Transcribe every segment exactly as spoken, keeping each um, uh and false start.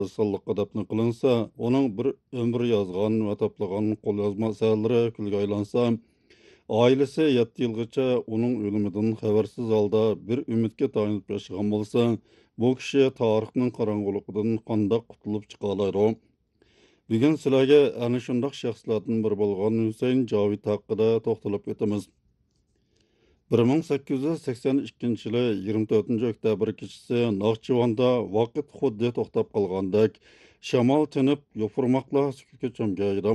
Sonliqqa dafn qilinsa, uning bir ömür yozgan va to'plagan qo'lyozma asarlari kulga aylansa, oilasi yetti yilgacha uning o'limidan xabarsiz holda bir umidga tayanib yashagan bo'lsa, bu kishi tarixning qorong'uligidan qandoq qutulib chiqa oladi? Bugun sizlarga ana shundoq shaxslardan biri bo'lgan Husayn Javit haqida to'xtalib o'tamiz. bir ming sakkiz yuz sakson ikkinchi yili yigirma to'rtinchi oktyabr kechasi Naxchivanda vaqt xuddi to'xtab qolgandek, shamol tinib, yopirmoqlar sukutga cho'mgaydi.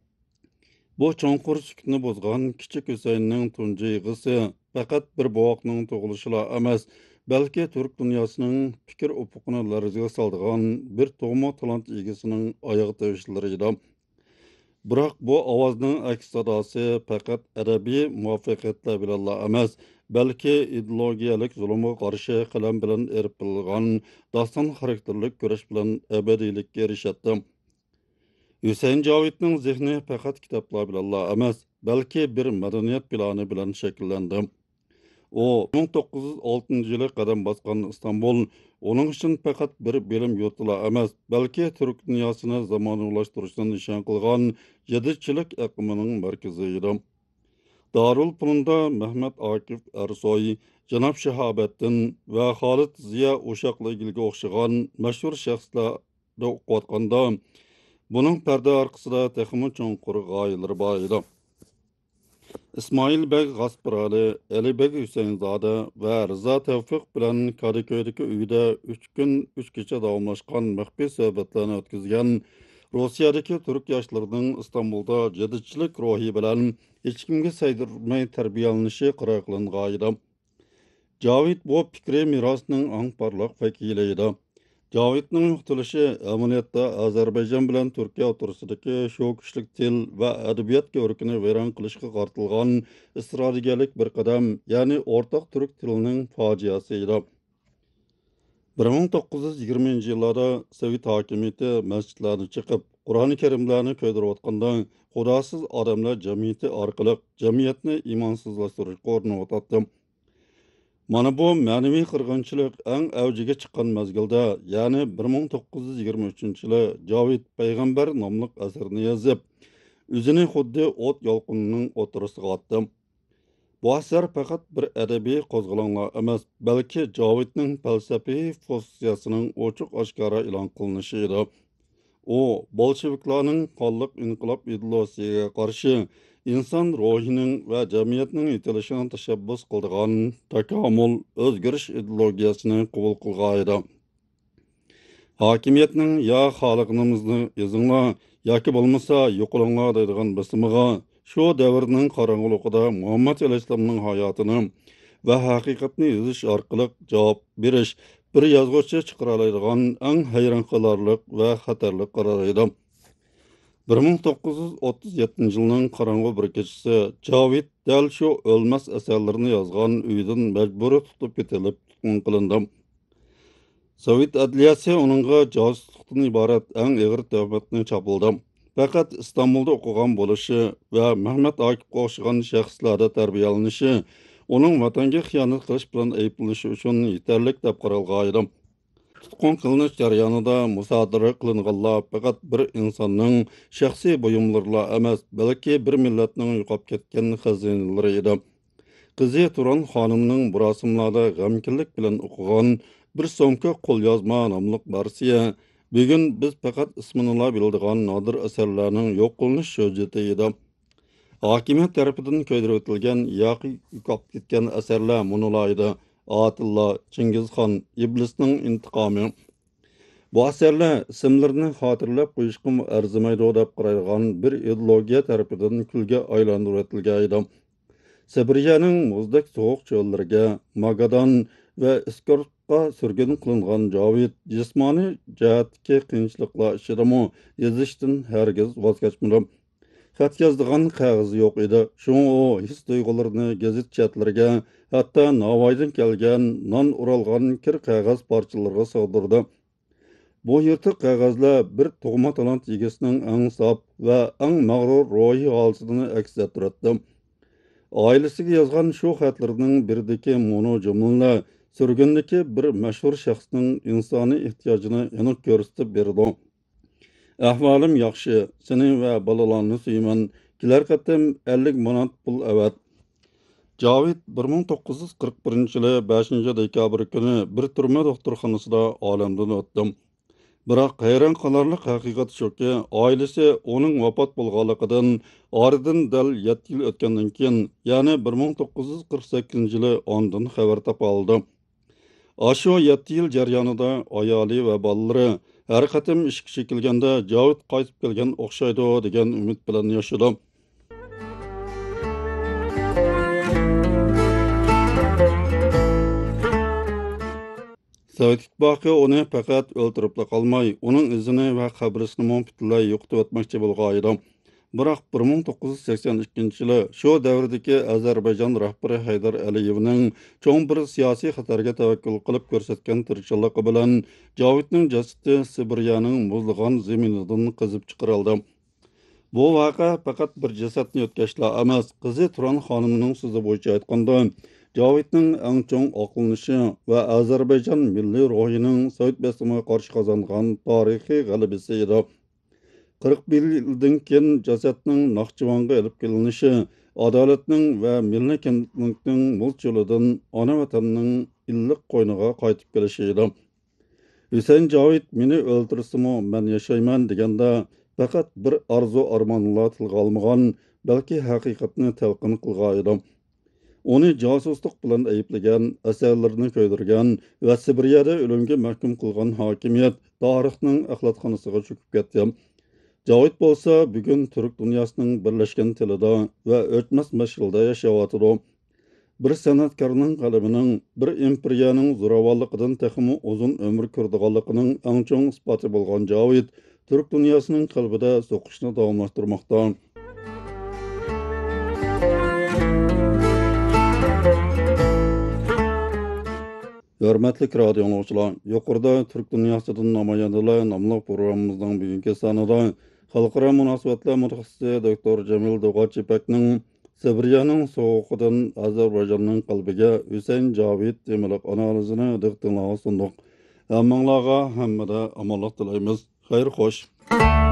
Bu cho'nqur sukutni bozgan kichik Husaynning tunji yig'isi faqat bir bovoqning tug'ilishila emas, balki turk dunyosining fikr ufuqini larzaga soldigan bir tug'ma talant egasining oyog'i tevishlari edi. Biroq bu ovozning aks sadosi faqat adabiy muvaffaqiyatlar bilan emas, balki ideologiyalik zulmga qarshi qalam bilan eripilgan doston xarakterlik kurash bilan abadiylikka erishadi. Husayn Javitning zehni faqat kitoblar bilan emas, balki bir madaniyat plani bilan shakllandi. O bir ming to'qqiz yuz oltinchi yili qadam bosgan Istanbul onun için faqat bir bilim yurtila emas, balki Türk dünyasını zamanılaştırışdan nişan qilgan yeditchilik aqimining markazi edi. Darul Fununda Mehmet Akif Ersoy, Janob Shahobiddin va Xolid Ziya o'shaqligilga o'xshagan mashhur shaxslarda o'qiyotganda, buning parda orqasida texmi cho'nqur g'oyalar bor edi. İsmail Beg G'asparali, Ali Beg Husaynzoda va Rizo Tevfiq bilan Kadıköy'deki uyda üç gün üç kecha davomlashgan maxfiy suhbatlarni o'tkazgan Rossiyadagi turk yoshlarının İstanbulda jadidchilik ruhi bilan hech kimga saydirmay tarbiyalanishi qaror qilingan edi. Javit bu fikri mirosning eng porloq vakili edi. Javitning yuqtilishi amaliyotda Ozarbayjon bilan Turkiya o'rtasidagi shu kuchlik til va adabiyot ko'rikini vayron qilishga qartilgan isrorgarlik bir qadam, ya'ni o'rtoq turk tilining fojiasi edi. bir ming to'qqiz yuz yigirmanchi yillarda Sovet hokimiyati masjidlarni chiqib, Qur'oni Karimlarni ko'ydirayotganda, xudosiz odamlar jamiyati orqali jamiyatni imonsizlashtirishga urinayotdi. Mana bu ma'naviy qirg'inchilik eng avjiga chiqqan mezgilda, ya'ni bir ming to'qqiz yuz yigirma uchinchi yili Javit payg'ambar nomli asarni yozib, o'zini xuddi o't yolqinining o'tirisiga otdi. Bu asar faqat bir adabiy qo'zg'olonlar emas, balki Javitning falsafiy pozitsiyasining ochiq oshkora e'lon qilinishi edi. U bolsheviklarning qonliq inqilob ideologiyasiga qarshi inson ruhining va jamiyatning yetilishini tashabbus qildigan takomul o'zgarish ideologiyasini qabul qilgan edi. Hokimiyatning ya xalqimizni yozinglar yoki bo'lmasa yo'qolinglar deydigan bismiga shu davrning qorong'uligida Muhammad alayhissalomning hayotini va haqiqatni yozish orqali javob berish bir yozuvchi chiqara oladigan eng hayron qolarlik va xatarli qaror edi. bir ming to'qqiz yuz o'ttiz yettinchi yilning qorong'u bir kechasi Javit dal shu o'lmas asarlarini yozgan uydan majburiy tutib ketilib tutqun qilindi. Sovet adliyasi uningga josuslikdan iborat eng og'ir tuhmatni chopildi. Faqat İstanbulda o'qigan bo'lishi va Mehmet Akifga o'xshagan shaxslarda tarbiyalanishi uning vatanga xiyonat qilish bilan ayblanishi uchun yetarli deb qaralgan edi. Tutqun qilinish jarayonida musodara qilinganlar faqat bir insonning shaxsiy buyumlari emas, balki bir millatning yo'qolib ketgan xazinalari edi. Qizi Turan xonimning bu rasmlarda g'amkinlik bilan o'qigan bir so'mka qo'lyozma nomli versiya bugun biz faqat ismini biladigan nodir asarlarning yo'q qilinish hujjati edi. Hokimiyat tarafidan ko'ydirib o'tilgan yoki yo'qolib ketgan asarlar munolaydi. Atilla, Chingizxon, Iblisning intiqomi. Bu asarlar ismlarini xotirlab qo'yishga arzimaydi deb qaralgan bir ideologiya tarafidan kulga aylantirib o'tilgan edi. Sibiriyaning muzdek sovuq cho'llariga, Magadan va Iskortga surgun qilingan Javit jismoniy jihatdagi qiyinchiliklar ichidami yozishdan hargiz voz kechmadi. Xat yozdigan qog'ozi yo'q edi. Shunga u his tuyg'ularini gazet chatlariga, hatto Navoiydan kelgan non uralgan kir qog'oz parchalariga sig'dirdi. Bu yirtiq qog'ozlar bir tug'ma talant egasining eng sof va eng mag'rur ruhiy holatini aks ettirdi. Oilasiga yozgan shu xatlarning biridagi mono jumlalar sürgündeki bir mashhur shaxsning insoniy ehtiyojini aniq ko'rsatib berdi. Ahvolim yaxshi, seni va bolalarni suyman. Kelar qatim ellik manat pul avat. Javit bir ming to'qqiz yuz qirq birinchi yili beshinchi dekabr kuni bir turma doktorxonasida olamdan o'tdi. Biroq hayron qolarli haqiqat shuki, oilasi uning vafot bo'lganligidan oradan dal yetti yil o'tgandan keyin, ya'ni bir ming to'qqiz yuz qirq sakkizinchi yili ondan xabar topa oldi. Ashu yetti yil jarayonida ayoli va bolalari har qatim ishga chekilganda Javit qaytib kelgan o'xshaydi degan umid bilan yashadi. Sovet İttifaqı onu faqat o'ltirib qolmay, uning izini va qabrisini butunlay yo'qotib o'tmoqchi bo'lgan edi. Biroq bir ming to'qqiz yuz sakson ikkinchi yili shu davrdagi Ozarbayjon rahbari Haydar Aliyevning cho'ng bir siyosiy xatarga tavakkul qilib ko'rsatgan tirikchiligi bilan Javitning jasadi Sibiryaning muzlagan zaminidan qizib chiqarildi. Bu voqea faqat bir jasadni yo'tkashla emas, qizi Turan xonimning so'zi bo'yicha aytganda, Javitning eng cho'ng oqlanishi va Ozarbayjon milliy ruhining Sovet bosimiga qarshi qozongan tarixiy g'alabasi edi. qirq bir yildan keyin jasadning Naxchivanga olib kelinishi, adolatning va milliy kimlikning mulchilidan ona vatanning illiq qo'yniga qaytib kelishi edi. Hüseyin Javit meni o'ltirsimi men yashayman deganda faqat bir arzu armonlar tilga olmagan, balki haqiqatni talqin qilgan edi. Onu casusluq bilan ayıplagan, asarlarını ko'ydirgan va Sibiriyada o'limga mahkum qilgan hokimiyat tarixning axlatxonasiga cho'kib ketdi. Javit bo'lsa bugun Turk dunyosining birlashgan tilida va o'tmas mashg'ulda yashayotidi. Bir san'atkorning qalamining, bir imperiyaning zo'ravonligidan texmi uzun umr ko'rdiganligining eng cho'ng isboti bo'lgan Javit Turk dunyosining qalbida so'qishni davomlashtirmoqda. Hörmətli radio dinləyicilər, yuqorida Türk Dünyasıdan namoyandalar namlı programımızın bugünkü sanıda xalqaro münasibətlər mütəxəssisi doktor Cemil Doğaçipəkning Sibiryaning soğuqidan Azərbaycanның qalbiga Hüseyin Javit temiliq analizini diqqətinizə sunduq. Hammalarga hammada amonlik tilaymiz. Xeyr xoş.